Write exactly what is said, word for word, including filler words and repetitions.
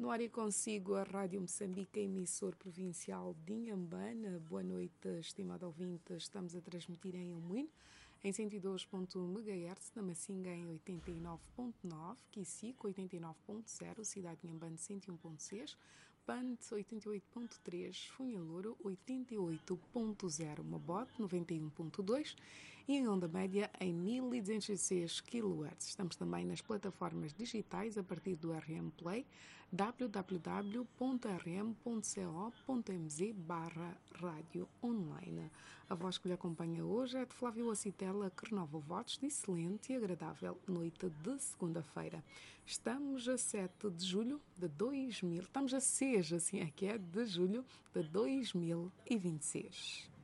No ar e consigo a Rádio Moçambique, emissor provincial de Inhambane. Boa noite, estimado ouvinte. Estamos a transmitir em Amoim, em cento e dois ponto um megahertz, na Macinga em oitenta e nove ponto nove, Quicico oitenta e nove ponto zero, Cidade de Inhambane cento e um ponto seis, Pante oitenta e oito ponto três, Funhalouro oitenta e oito ponto zero, Mabote noventa e um ponto dois e em onda média em mil e duzentos e seis quilohertz. Estamos também nas plataformas digitais a partir do R M Play, w w w ponto r m ponto co ponto m z barra rádio online. A voz que lhe acompanha hoje é de Flávio Acitela, que renova votos de excelente e agradável noite de segunda-feira. Estamos a sete de julho de dois mil, estamos a seis, assim é que é, de julho de dois mil e vinte e seis.